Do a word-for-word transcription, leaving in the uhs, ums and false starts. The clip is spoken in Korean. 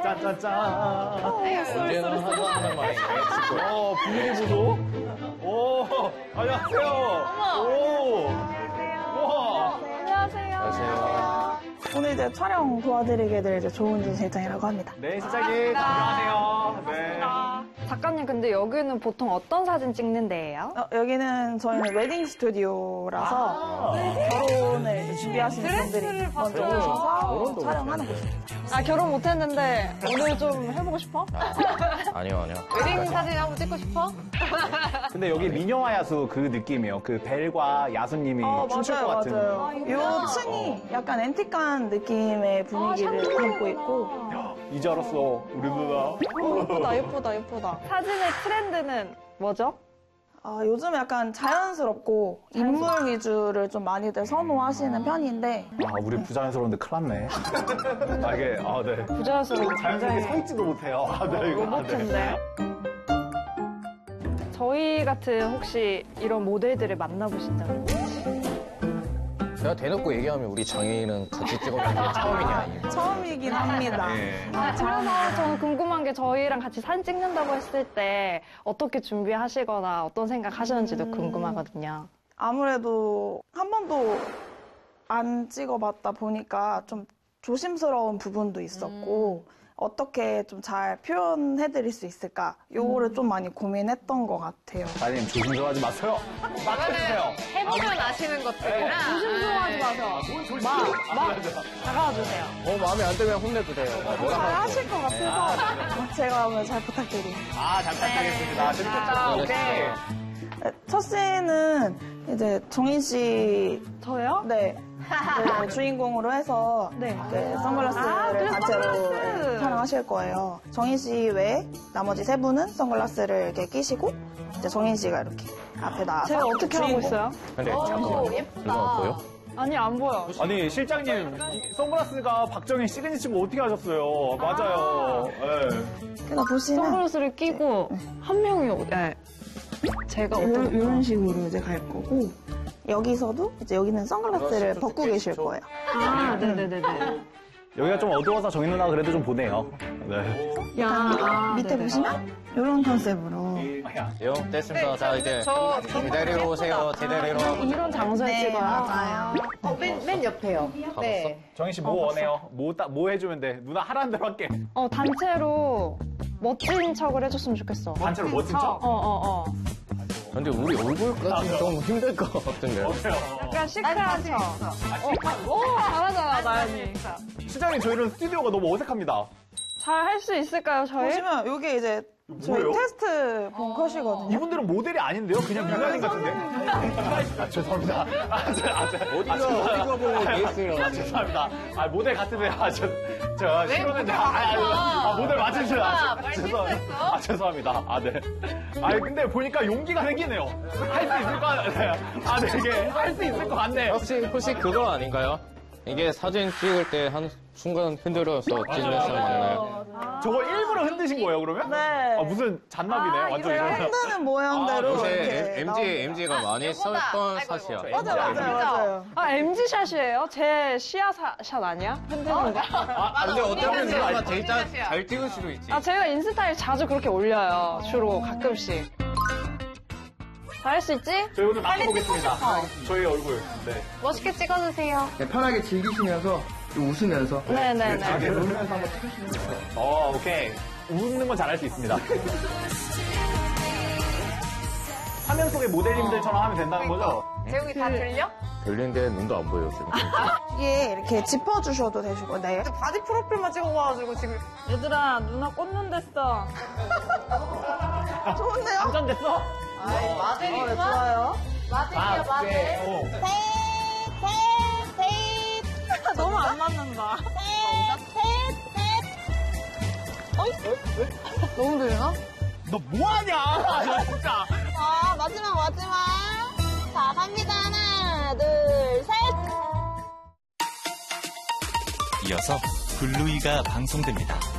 짠짠짠. 언제나 하는 말인데. 어, 분위기 보소. 오, 안녕하세요. 오. 우와. 안녕하세요. 안녕하세요. 오늘 이제 촬영 도와드리게 될 이제 조은진 실장이라고 합니다. 네, 실장님. 안녕하세요. 네. 작가님, 근데 여기는 보통 어떤 사진 찍는 데예요? 어, 여기는 저희는 웨딩 스튜디오라서 결혼을 이제 준비하시는 분들이 먼저 오셔서 촬영하는 곳입니다. 아, 결혼 못했는데 오늘 좀 해보고 싶어? 아니요, 아니요. 웨딩 사진 한번 찍고 싶어? 근데 여기 미녀와 야수 그 느낌이에요. 그 벨과 야수님이 어, 춤출 것 같은. 맞아요. 요 층이 약간 앤틱한 느낌의 분위기를 담고 있고 이제 알았어, 우리 누나. 예쁘다, 예쁘다, 예쁘다. 사진의 트렌드는 뭐죠? 아, 요즘 약간 자연스럽고 인물 위주를 좀 많이들 선호하시는 편인데 아, 우리 부자연스러운데 큰일 났네. 아, 이게, 아, 네. 부자연스러운 자연스럽게 굉장히 서 있지도 못해요. 아, 네, 이거. 아, 네. 로봇인데. 저희 같은 혹시 이런 모델들을 만나보신 적 있으세요? 제가 대놓고 얘기하면 우리 장애인은 같이 찍어본 게 처음이냐, 아니면. 처음이긴 합니다. 네. 아, 그래서 저는 궁금한 게 저희랑 같이 사진 찍는다고 했을 때 어떻게 준비하시거나 어떤 생각 하시는지도 음. 궁금하거든요. 아무래도 한 번도 안 찍어봤다 보니까 좀 조심스러운 부분도 있었고 어떻게 좀 잘 표현해드릴 수 있을까 요거를 좀 많이 고민했던 것 같아요. 아님, 조심스러워하지 마세요. 맡겨주세요. 해보면 아시는 것들이라. 조심스러워하지 마세요. 막, 막 다가와 주세요. 어, 마음에 안 들면 혼내도 돼요. 뭐라 잘 하고. 하실 것 같아서 제가 오늘 잘 부탁드립니다. 아, 잘 부탁드리겠습니다. 재밌겠다. 오케이. 첫 씬은 이제 정인 씨 저요? 네. 네, 주인공으로 해서 네. 네, 선글라스를 아, 그래, 단체로 선글라스. 촬영하실 거예요. 정인 씨 외에 나머지 세 분은 선글라스를 이렇게 끼시고 이제 정인 씨가 이렇게 앞에 나와서 제가 어떻게 하고 주인공. 있어요? 근데 잠깐만. 이거 보여? 아니, 안 보여. 아니, 실장님, 이 선글라스가 박정희 시그니처고 어떻게 하셨어요? 맞아요. 네. 그래서 보시면 선글라스를 끼고 한 명이, 네. 제가 어떤 이런 식으로 이제 갈 거고 여기서도 이제 여기는 선글라스를 벗고 계실 거예요. 아, 네네네네. 여기가 좀 어두워서 정인 누나가 그래도 좀 보네요. 네. 야, 아, 밑에 네네. 보시면 이런 컨셉으로 요, 됐습니다. 자, 이제 저, 기다리러 오세요. 기다리러. 이런 장소에 네, 찍어요? 맞아요. 어, 맨, 맨 옆에요. 네. 정인 씨 뭐 원해요? 뭐, 따, 뭐 해주면 돼? 누나 하라는 대로 할게. 어, 단체로 멋진 척을 해줬으면 좋겠어. 단체로 멋진 척? 어, 어, 어. 근데 우리 얼굴까지 좀 힘들 것 같은데요. 약간 시크한 척. 어, 오, 잘하잖아, 나연이. 실장님, 저희는 스튜디오가 너무 어색합니다. 잘 할 수 있을까요, 저희? 보시면 이게 이제 저희 뭐예요? 테스트 본 컷이거든요. 이분들은 모델이 아닌데요? 그냥 민간인 같은데? 아, 죄송합니다. 아, 저, 아, 저, 어디가, 아, 죄송합니다. 어디가 보고 아, 예스라고. 아, 죄송합니다. 아, 모델 같은데. 아, 저, 저, 싫어하는데. 아, 아, 아, 아, 모델 맞으시죠? 아, 말 죄송합니다. 실수했어? 아, 죄송합니다. 아, 네. 아니, 근데 보니까 용기가 생기네요. 할 수 있을 것 같아요. 아, 네, 이게 할 수 있을 것 같네. 혹시, 혹시 그거 아닌가요? 이게 사진 찍을 때 한 순간 흔들어서 찍는 사람 맞나요? 저거 일부러 흔드신 거예요, 그러면? 네. 아, 무슨 잔나비네. 완전 제가 이런. 흔드는 모양대로 요새 이렇게 엠지, 나옵니다. 엠지가 많이 썼던 샷이야. 맞아요, 맞아요, 맞아요. 아, 엠지샷이에요? 제 시야샷 아니야? 흔드는 거? 아, 근데 어떤 언니는 분들은 언니 진짜 샷이야. 잘 찍을 수도 있지. 아, 제가 인스타에 자주 그렇게 올려요. 주로 가끔씩. 잘할 수 있지? 저희 오늘 맡겨보겠습니다. 저희 얼굴. 네. 멋있게 찍어주세요. 네, 편하게 즐기시면서 좀 웃으면서 네네네. 어, 오케이. 웃는 건 잘할 수 있습니다. 화면 속의 모델님들처럼 하면 된다는 거죠? 재웅이 다 들려? 들리는데 눈도 안 보여, 지금. 이게 이렇게 짚어주셔도 되시고, 네. 바디 프로필만 찍어봐가지고 지금. 얘들아, 누나 꽃눈 됐어. 좋은데요? 당첨됐어? 아이, 어, 마들이구나. 네, 좋아요. 마들이야, 마들. 어. 너무 안 맞는다. 너무 들리나? 너 뭐하냐? 진짜. 아, 마지막, 마지막. 자, 갑니다. 하나, 둘, 셋. 이어서 블루이가 방송됩니다.